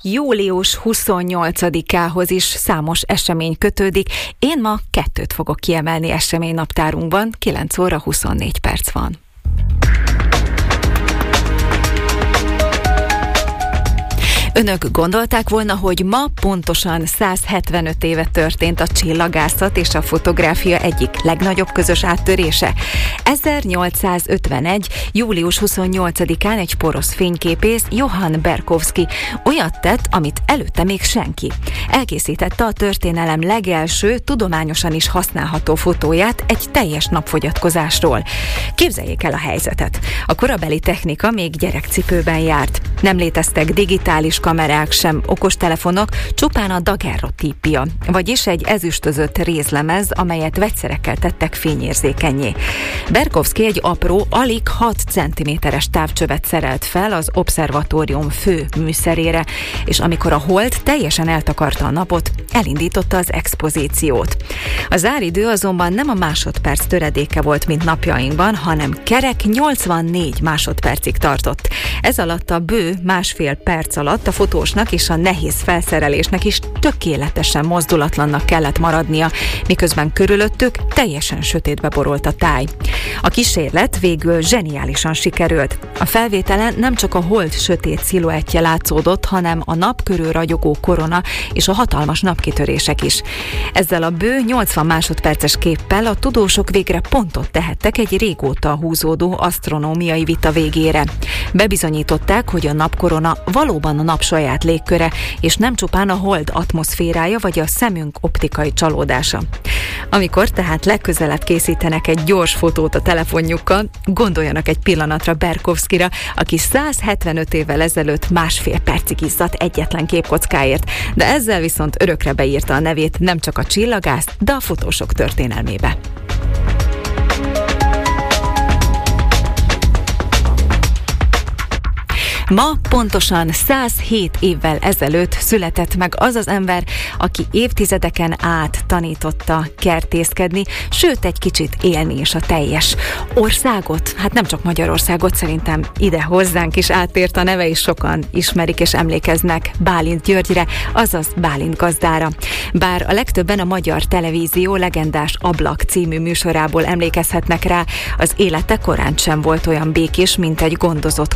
Július 28-ához is számos esemény kötődik. Én ma 2 fogok kiemelni eseménynaptárunkban, 9 óra 24 perc van. Önök gondolták volna, hogy ma pontosan 175 éve történt a csillagászat és a fotográfia egyik legnagyobb közös áttörése? 1851. július 28-án egy porosz fényképész, Johann Berkowski olyat tett, amit előtte még senki. Elkészítette a történelem legelső, tudományosan is használható fotóját egy teljes napfogyatkozásról. Képzeljék el a helyzetet. A korabeli technika még gyerekcipőben járt. Nem léteztek digitális kamerák, sem okostelefonok, csupán a daguerreotípia, vagyis egy ezüstözött rézlemez, amelyet vegyszerekkel tettek fényérzékennyé. Berkowski egy apró, alig 6 cm-es távcsövet szerelt fel az obszervatórium fő műszerére, és amikor a hold teljesen eltakarta a napot, elindította az expozíciót. A záridő azonban nem a másodperc töredéke volt, mint napjainkban, hanem kerek 84 másodpercig tartott. Ez alatt a bő másfél perc alatt a fotósnak és a nehéz felszerelésnek is tökéletesen mozdulatlannak kellett maradnia, miközben körülöttük teljesen sötétbe borult a táj. A kísérlet végül zseniálisan sikerült. A felvételen nem csak a hold sötét sziluettje látszódott, hanem a nap körül ragyogó korona és a hatalmas napkitörések is. Ezzel a bő 80 másodperces képpel a tudósok végre pontot tehettek egy régóta húzódó asztronómiai vita végére. Bebizonyították, hogy a napkorona valóban a nap saját légköre, és nem csupán a hold atmoszférája vagy a szemünk optikai csalódása. Amikor tehát legközelebb készítenek egy gyors fotót a telefonjukkal, gondoljanak egy pillanatra Berkowskira, aki 175 évvel ezelőtt másfél percig izzadt egyetlen képkockáért, de ezzel viszont örökre beírta a nevét nem csak a csillagász, de a fotósok történelmébe. Ma pontosan 107 évvel ezelőtt született meg az az ember, aki évtizedeken át tanította kertészkedni, sőt egy kicsit élni is a teljes országot. Hát nem csak Magyarországot, szerintem ide hozzánk is átért a neve, és sokan ismerik és emlékeznek Bálint Györgyre, azaz Bálint gazdára. Bár a legtöbben a Magyar Televízió legendás Ablak című műsorából emlékezhetnek rá, az élete korán sem volt olyan békés, mint egy gondozott